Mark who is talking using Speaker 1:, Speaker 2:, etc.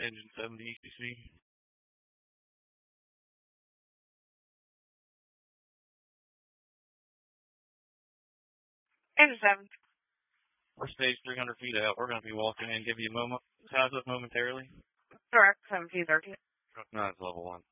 Speaker 1: Engine 70 ECC.
Speaker 2: Engine 7.
Speaker 1: We're stage 300 feet out. We're going to be walking in. Give you a moment. How's it momentarily?
Speaker 2: Direct 1713.
Speaker 1: No, it's level 1.